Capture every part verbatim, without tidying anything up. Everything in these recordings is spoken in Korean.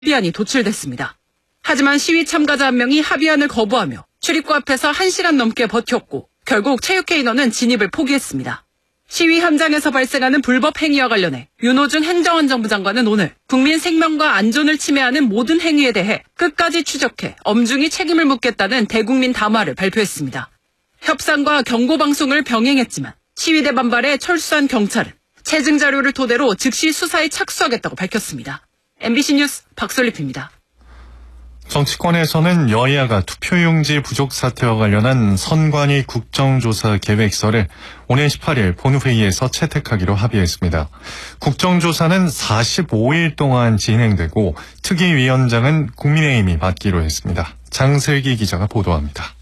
합의안이 도출됐습니다. 하지만 시위 참가자 한 명이 합의안을 거부하며 출입구 앞에서 한 시간 넘게 버텼고 결국 체육회 인원은 진입을 포기했습니다. 시위 현장에서 발생하는 불법 행위와 관련해 윤호중 행정안전부 장관은 오늘 국민 생명과 안전을 침해하는 모든 행위에 대해 끝까지 추적해 엄중히 책임을 묻겠다는 대국민 담화를 발표했습니다. 협상과 경고방송을 병행했지만 시위대 반발에 철수한 경찰은 체증 자료를 토대로 즉시 수사에 착수하겠다고 밝혔습니다. 엠비씨 뉴스 박솔립입니다. 정치권에서는 여야가 투표용지 부족 사태와 관련한 선관위 국정조사 계획서를 오는 십팔 일 본회의에서 채택하기로 합의했습니다. 국정조사는 사십오 일 동안 진행되고 특위위원장은 국민의힘이 맡기로 했습니다. 장슬기 기자가 보도합니다.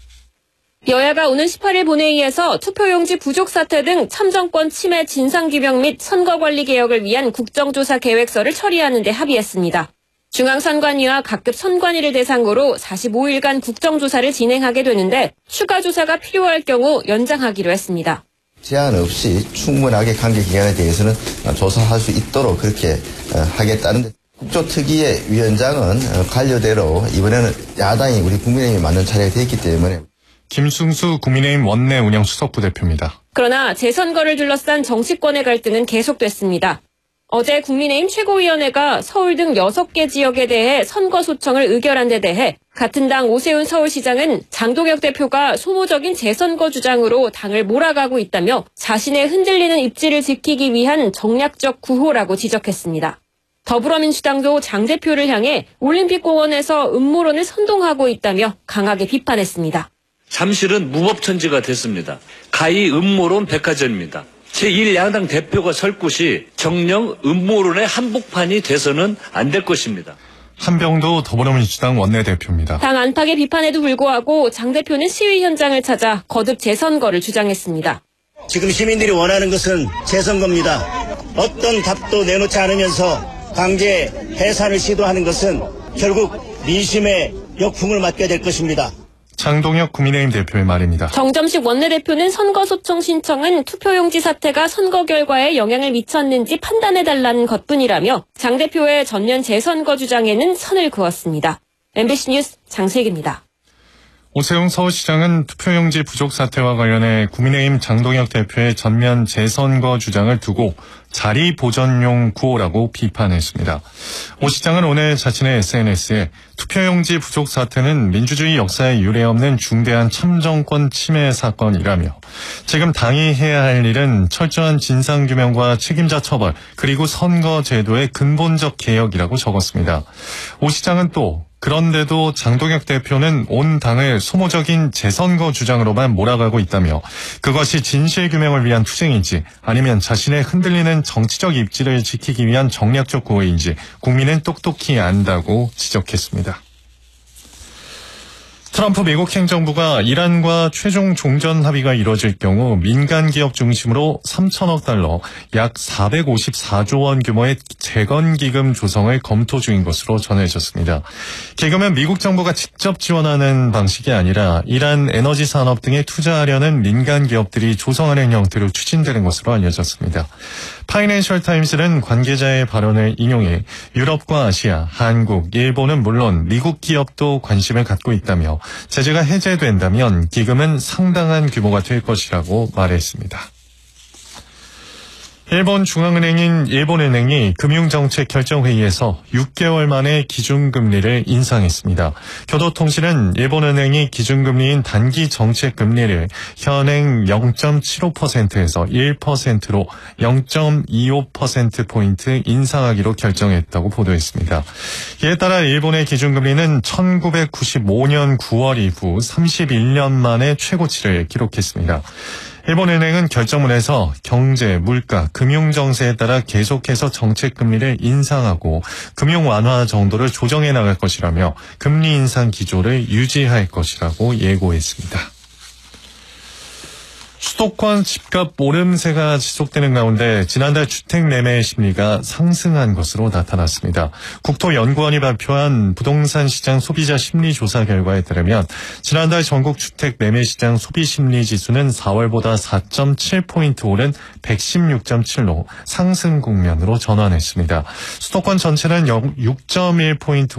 여야가 오는 십팔 일 본회의에서 투표용지 부족 사태 등 참정권 침해 진상규명 및 선거관리 개혁을 위한 국정조사 계획서를 처리하는 데 합의했습니다. 중앙선관위와 각급 선관위를 대상으로 사십오 일간 국정조사를 진행하게 되는데 추가 조사가 필요할 경우 연장하기로 했습니다. 제한 없이 충분하게 관계 기관에 대해서는 조사할 수 있도록 그렇게 하겠다는데 국조특위의 위원장은 관료대로 이번에는 야당이 우리 국민의힘이 맞는 차례가 됐기 때문에 김승수 국민의힘 원내 운영 수석부 대표입니다. 그러나 재선거를 둘러싼 정치권의 갈등은 계속됐습니다. 어제 국민의힘 최고위원회가 서울 등 여섯 개 지역에 대해 선거 소청을 의결한 데 대해 같은 당 오세훈 서울시장은 장동혁 대표가 소모적인 재선거 주장으로 당을 몰아가고 있다며 자신의 흔들리는 입지를 지키기 위한 정략적 구호라고 지적했습니다. 더불어민주당도 장 대표를 향해 올림픽공원에서 음모론을 선동하고 있다며 강하게 비판했습니다. 잠실은 무법천지가 됐습니다. 가히 음모론 백화점입니다. 제일 야당 대표가 설 곳이 정령 음모론의 한복판이 돼서는 안 될 것입니다. 한병도 더불어민주당 원내대표입니다. 당 안팎의 비판에도 불구하고 장 대표는 시위 현장을 찾아 거듭 재선거를 주장했습니다. 지금 시민들이 원하는 것은 재선거입니다. 어떤 답도 내놓지 않으면서 강제 해산을 시도하는 것은 결국 민심의 역풍을 맞게 될 것입니다. 장동혁 국민의힘 대표의 말입니다. 정점식 원내대표는 선거소청 신청은 투표용지 사태가 선거 결과에 영향을 미쳤는지 판단해달라는 것뿐이라며 장 대표의 전면 재선거 주장에는 선을 그었습니다. 엠비씨 뉴스 장슬기입니다. 오세훈 서울시장은 투표용지 부족 사태와 관련해 국민의힘 장동혁 대표의 전면 재선거 주장을 두고 자리 보전용 구호라고 비판했습니다. 오 시장은 오늘 자신의 에스엔에스에 투표용지 부족 사태는 민주주의 역사에 유례없는 중대한 참정권 침해 사건이라며 지금 당이 해야 할 일은 철저한 진상규명과 책임자 처벌 그리고 선거제도의 근본적 개혁이라고 적었습니다. 오 시장은 또 그런데도 장동혁 대표는 온 당을 소모적인 재선거 주장으로만 몰아가고 있다며 그것이 진실규명을 위한 투쟁인지 아니면 자신의 흔들리는 정치적 입지를 지키기 위한 정략적 구호인지 국민은 똑똑히 안다고 지적했습니다. 트럼프 미국 행정부가 이란과 최종 종전 합의가 이뤄질 경우 민간 기업 중심으로 삼천억 달러, 약 사백오십사조 원 규모의 재건기금 조성을 검토 중인 것으로 전해졌습니다. 기금은 미국 정부가 직접 지원하는 방식이 아니라 이란 에너지 산업 등에 투자하려는 민간 기업들이 조성하는 형태로 추진되는 것으로 알려졌습니다. 파이낸셜 타임스는 관계자의 발언을 인용해 유럽과 아시아, 한국, 일본은 물론 미국 기업도 관심을 갖고 있다며 제재가 해제된다면 기금은 상당한 규모가 될 것이라고 말했습니다. 일본 중앙은행인 일본은행이 금융정책결정회의에서 육 개월 만에 기준금리를 인상했습니다. 교도통신은 일본은행이 기준금리인 단기 정책금리를 현행 영 점 칠오 퍼센트에서 일 퍼센트로 영 점 이오 퍼센트포인트 인상하기로 결정했다고 보도했습니다. 이에 따라 일본의 기준금리는 천구백구십오 년 구월 이후 삼십일 년 만에 최고치를 기록했습니다. 일본은행은 결정문에서 경제, 물가, 금융 정세에 따라 계속해서 정책금리를 인상하고 금융 완화 정도를 조정해 나갈 것이라며 금리 인상 기조를 유지할 것이라고 예고했습니다. 수도권 집값 오름세가 지속되는 가운데 지난달 주택 매매 심리가 상승한 것으로 나타났습니다. 국토연구원이 발표한 부동산 시장 소비자 심리 조사 결과에 따르면 지난달 전국 주택 매매 시장 소비 심리 지수는 사월보다 사 점 칠 포인트 오른 백십육 점 칠로 상승 국면으로 전환했습니다. 수도권 전체는 육 점 일 포인트